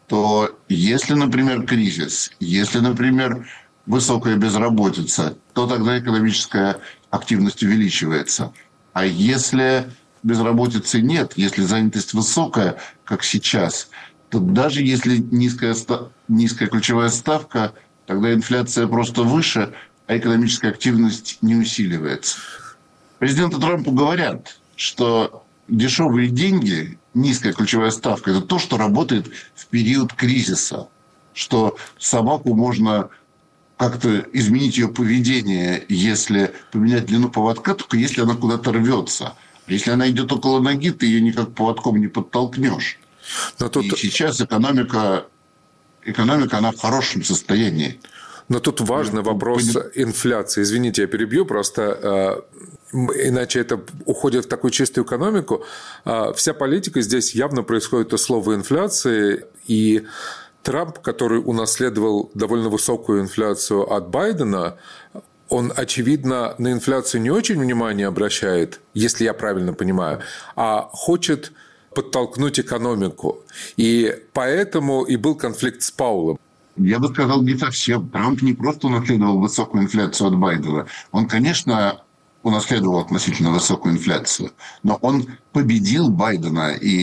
то если, например, кризис, если, например, высокая безработица, то тогда экономическая активность увеличивается. А если безработицы нет, если занятость высокая, как сейчас, то даже если низкая, низкая ключевая ставка, тогда инфляция просто выше, а экономическая активность не усиливается. Президенту Трампу говорят, что дешевые деньги, низкая ключевая ставка – это то, что работает в период кризиса, что собаку можно как-то изменить ее поведение, если поменять длину поводка, только если она куда-то рвется. Если она идет около ноги, ты ее никак поводком не подтолкнешь. Но тут... И сейчас экономика, экономика, она в хорошем состоянии. Но тут важный вопрос Понят... инфляции. Извините, я перебью, просто э, иначе это уходит в такую чистую экономику. Э, вся политика здесь явно происходит от слова инфляции, и Трамп, который унаследовал довольно высокую инфляцию от Байдена, он, очевидно, на инфляцию не очень внимание обращает, если я правильно понимаю, а хочет подтолкнуть экономику. И поэтому и был конфликт с Пауэллом. Я бы сказал, не совсем. Трамп не просто унаследовал высокую инфляцию от Байдена. Он, конечно, унаследовал относительно высокую инфляцию, но он победил Байдена и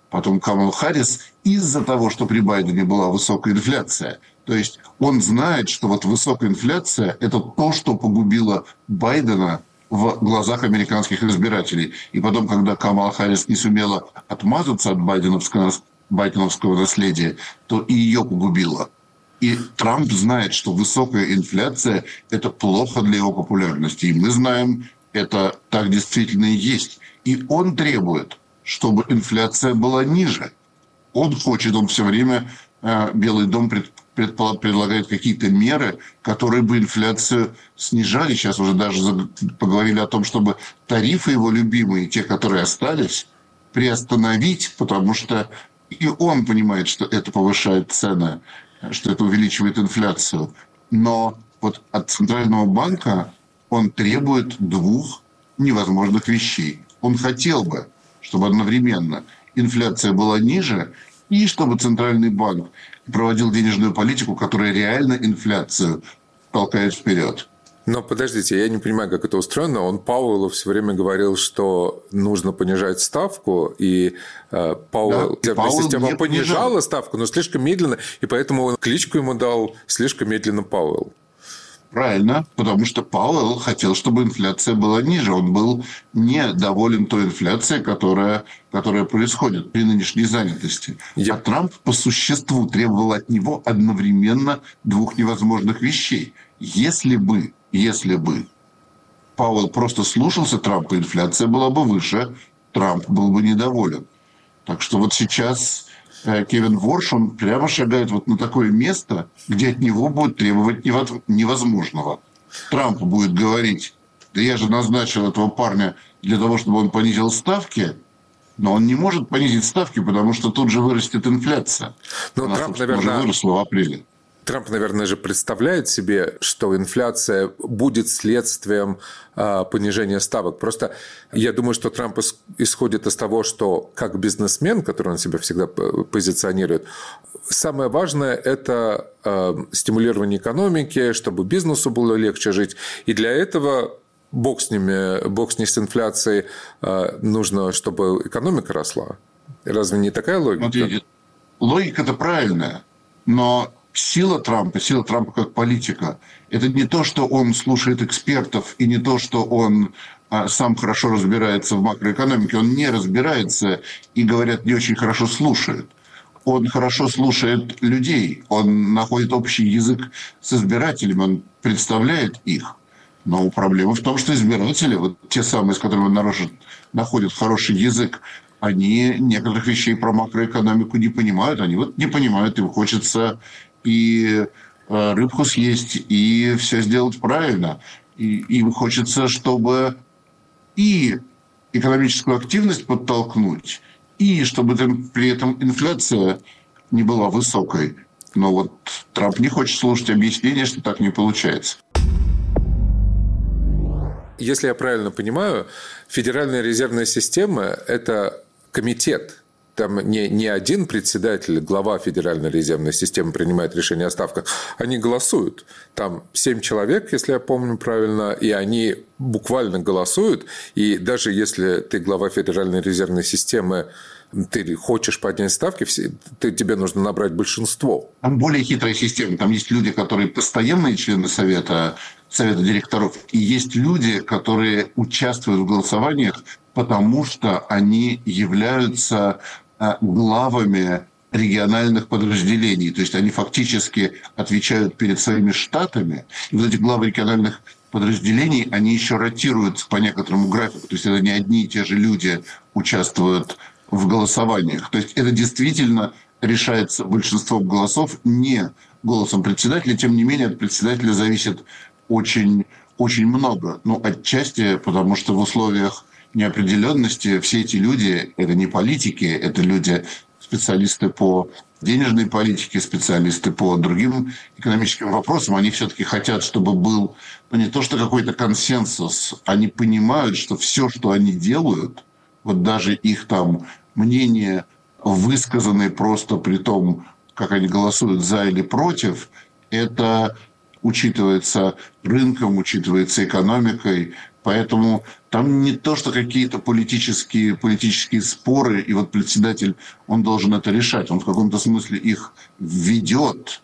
потом Камала Харрис из-за того, что при Байдене была высокая инфляция. То есть он знает, что вот высокая инфляция – это то, что погубило Байдена в глазах американских избирателей. И потом, когда Камала Харрис не сумела отмазаться от байденовского, байденовского наследия, то и ее погубило. И Трамп знает, что высокая инфляция – это плохо для его популярности. И мы знаем, это так действительно и есть. И он требует, чтобы инфляция была ниже. Он хочет, он все время, Белый дом пред, предлагает какие-то меры, которые бы инфляцию снижали. Сейчас уже даже поговорили о том, чтобы тарифы его любимые, те, которые остались, приостановить, потому что и он понимает, что это повышает цены, что это увеличивает инфляцию. Но вот от Центрального банка он требует двух невозможных вещей. Он хотел бы, чтобы одновременно инфляция была ниже, и чтобы Центральный банк проводил денежную политику, которая реально инфляцию толкает вперед. Но подождите, я не понимаю, как это устроено. Он Пауэллу все время говорил, что нужно понижать ставку, и э, Пауэлл, да, вместе с тем он понижала ставку, но слишком медленно, и поэтому он кличку ему дал «слишком медленно Пауэлл». Правильно, потому что Пауэлл хотел, чтобы инфляция была ниже. Он был недоволен той инфляцией, которая, которая происходит при нынешней занятости. Я... А Трамп по существу требовал от него одновременно двух невозможных вещей. Если бы, если бы Пауэлл просто слушался Трампа, инфляция была бы выше, Трамп был бы недоволен. Так что вот сейчас Кевин Ворш, он прямо шагает вот на такое место, где от него будут требовать невозможного. Трамп будет говорить: да я же назначил этого парня для того, чтобы он понизил ставки, но он не может понизить ставки, потому что тут же вырастет инфляция. Но Она, Трамп, наверное, уже выросла в апреле. Трамп, наверное, же представляет себе, что инфляция будет следствием э, понижения ставок. Просто я думаю, что Трамп исходит из того, что как бизнесмен, который он себя всегда позиционирует, самое важное – это э, стимулирование экономики, чтобы бизнесу было легче жить. И для этого бог с ними, бог с ней с инфляцией, э, нужно, чтобы экономика росла. Разве не такая логика? Смотрите, логика-то правильная, но... Сила Трампа, сила Трампа как политика, это не то, что он слушает экспертов, и не то, что он а, сам хорошо разбирается в макроэкономике. Он не разбирается и, говорят, не очень хорошо слушает. Он хорошо слушает людей, он находит общий язык с избирателями, он представляет их. Но проблема в том, что избиратели, вот те самые, с которыми он нарушит, находит хороший язык, они некоторых вещей про макроэкономику не понимают. Они вот не понимают, им хочется и рыбку съесть, и все сделать правильно. И им хочется, чтобы и экономическую активность подтолкнуть, и чтобы при этом инфляция не была высокой. Но вот Трамп не хочет слушать объяснения, что так не получается. Если я правильно понимаю, Федеральная резервная система – это комитет. Там не, не один председатель, глава Федеральной резервной системы принимает решение о ставках. Они голосуют. Там семь человек, если я помню правильно, и они буквально голосуют. И даже если ты глава Федеральной резервной системы, ты хочешь поднять ставки, ты, тебе нужно набрать большинство. Там более хитрая система. Там есть люди, которые постоянные члены совета, совета директоров, и есть люди, которые участвуют в голосованиях, потому что они являются главами региональных подразделений. То есть они фактически отвечают перед своими штатами. И вот эти главы региональных подразделений, они еще ротируются по некоторому графику. То есть это не одни и те же люди участвуют в голосованиях. То есть это действительно решается большинством голосов, не голосом председателя. Тем не менее, от председателя зависит очень, очень много. Ну, отчасти, потому что в условиях неопределенности все эти люди – это не политики, это люди, специалисты по денежной политике, специалисты по другим экономическим вопросам. Они все-таки хотят, чтобы был, ну, не то что какой-то консенсус, они понимают, что все, что они делают, вот даже их там мнения, высказанные просто при том, как они голосуют за или против, это учитывается рынком, учитывается экономикой. Поэтому там не то, что какие-то политические, политические споры, и вот председатель, он должен это решать. Он в каком-то смысле их ведет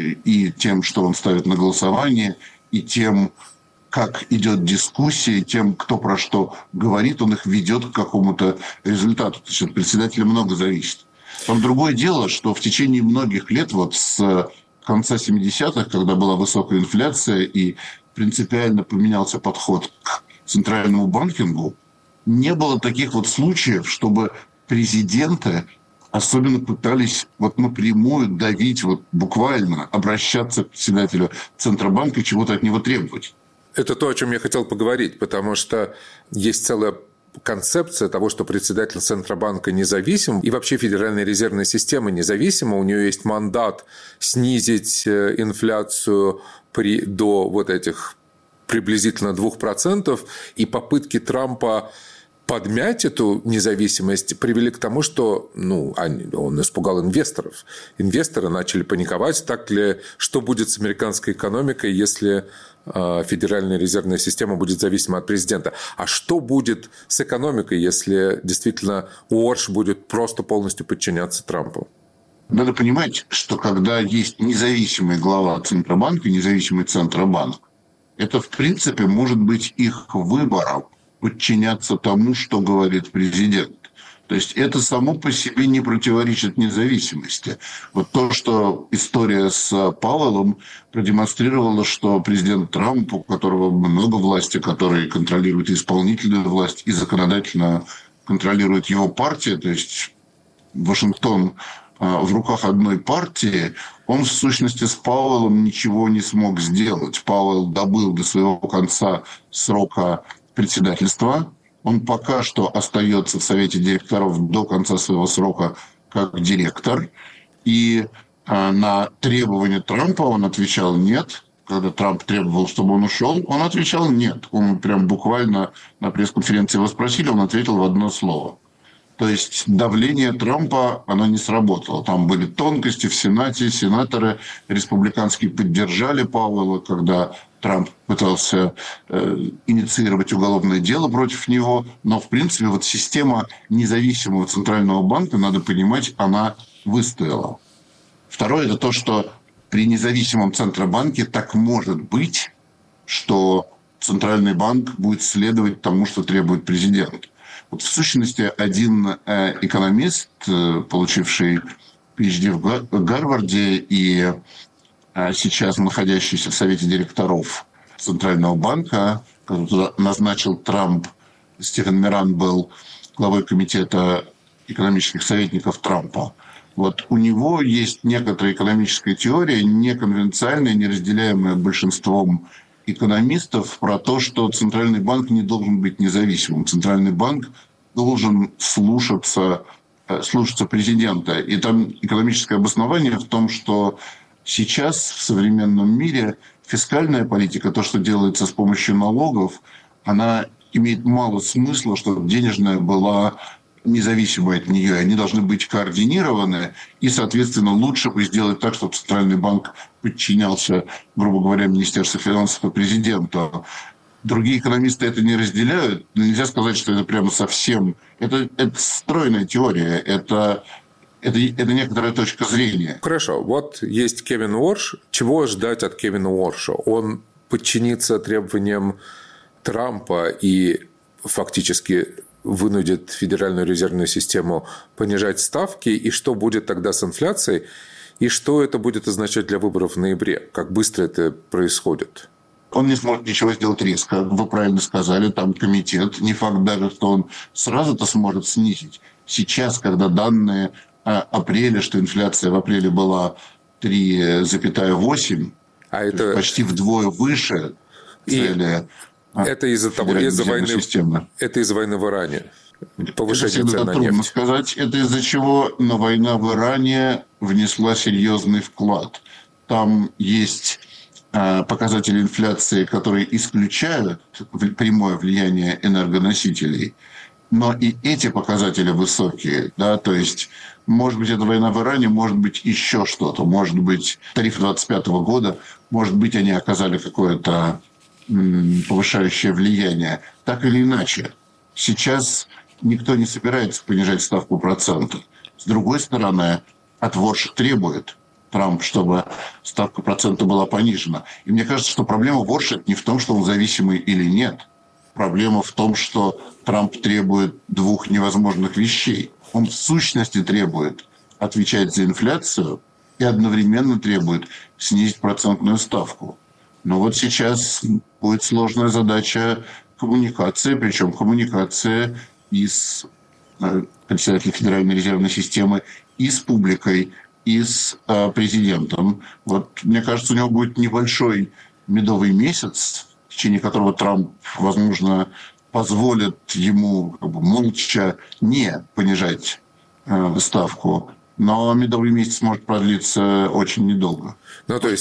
и тем, что он ставит на голосование, и тем, как идет дискуссия, тем, кто про что говорит, он их ведет к какому-то результату. То есть от председателя много зависит. Там другое дело, что в течение многих лет, вот с конца семидесятых, когда была высокая инфляция и принципиально поменялся подход к центральному банкингу, не было таких вот случаев, чтобы президенты особенно пытались вот напрямую давить, вот буквально обращаться к председателю Центробанка и чего-то от него требовать. Это то, о чем я хотел поговорить, потому что есть целая концепция того, что председатель Центробанка независим, и вообще Федеральная резервная система независима. У нее есть мандат снизить инфляцию при, до вот этих приблизительно двух процентов, и попытки Трампа подмять эту независимость привели к тому, что ну, он испугал инвесторов. Инвесторы начали паниковать, так ли, что будет с американской экономикой, если Федеральная резервная система будет зависима от президента. А что будет с экономикой, если действительно Уорш будет просто полностью подчиняться Трампу? Надо понимать, что когда есть независимый глава Центробанка, независимый Центробанк, это, в принципе, может быть их выбором подчиняться тому, что говорит президент. То есть это само по себе не противоречит независимости. Вот то, что история с Пауэллом продемонстрировала, что президент Трамп, у которого много власти, который контролирует исполнительную власть и законодательно контролирует его партия, то есть Вашингтон в руках одной партии, он в сущности с Пауэллом ничего не смог сделать. Пауэлл добыл до своего конца срока председательства. Он пока что остается в Совете директоров до конца своего срока как директор. И э, на требования Трампа он отвечал «нет». Когда Трамп требовал, чтобы он ушел, он отвечал «нет». Он прям буквально на пресс-конференции его спросили, он ответил в одно слово. То есть давление Трампа, оно не сработало. Там были тонкости в Сенате. Сенаторы республиканские поддержали Пауэлла, когда Трамп пытался э, инициировать уголовное дело против него. Но, в принципе, вот система независимого центрального банка, надо понимать, она выстояла. Второе – это то, что при независимом Центробанке так может быть, что Центральный банк будет следовать тому, что требует президент. Вот в сущности, один э, экономист, э, получивший пи эйч ди в Гарварде и э, сейчас находящийся в Совете директоров Центрального банка, который туда назначил Трамп, Стивен Миран был главой комитета экономических советников Трампа. Вот у него есть некоторая экономическая теория, неконвенциальная, неразделяемая большинством экономистов, про то, что Центральный банк не должен быть независимым. Центральный банк должен слушаться, слушаться президента. И там экономическое обоснование в том, что сейчас в современном мире фискальная политика, то, что делается с помощью налогов, она имеет мало смысла, чтобы денежная была независимой от нее. Они должны быть координированы, и, соответственно, лучше бы сделать так, чтобы Центральный банк подчинялся, грубо говоря, Министерству финансов и президенту. Другие экономисты это не разделяют. Но нельзя сказать, что это прямо совсем... Это, это стройная теория, это, это, это некоторая точка зрения. Хорошо, вот есть Кевин Уорш. Чего ждать от Кевина Уорша? Он подчинится требованиям Трампа и фактически вынудит Федеральную резервную систему понижать ставки, и что будет тогда с инфляцией, и что это будет означать для выборов в ноябре, как быстро это происходит? Он не сможет ничего сделать резко. Вы правильно сказали, там комитет. Не факт даже, что он сразу-то сможет снизить. Сейчас, когда данные апреля, что инфляция в апреле была три целых восемь, а это... почти вдвое выше цели... Это из-за того, из-за войны, это из-за войны в Иране. Повышение цен на нефть. Трудно сказать. Это из-за чего на война в Иране внесла серьезный вклад. Там есть э, показатели инфляции, которые исключают прямое влияние энергоносителей. но и эти показатели высокие, да, то есть, может быть, это война в Иране, может быть, еще что-то, может быть, тарифы двадцать пятого года, может быть, они оказали какое-то м, повышающее влияние. Так или иначе, сейчас никто не собирается понижать ставку процента. С другой стороны, от Ворша требует Трамп, чтобы ставка процента была понижена. И мне кажется, что проблема Ворша не в том, что он зависимый или нет. Проблема в том, что Трамп требует двух невозможных вещей. Он в сущности требует отвечать за инфляцию и одновременно требует снизить процентную ставку. Но вот сейчас будет сложная задача коммуникации, причем коммуникация и с председателем Федеральной резервной системы, и с публикой, и с э, президентом. Вот, мне кажется, у него будет небольшой медовый месяц, в течение которого Трамп, возможно, позволит ему как бы, молча не понижать э, ставку. Но медовый месяц может продлиться очень недолго. Ну, то есть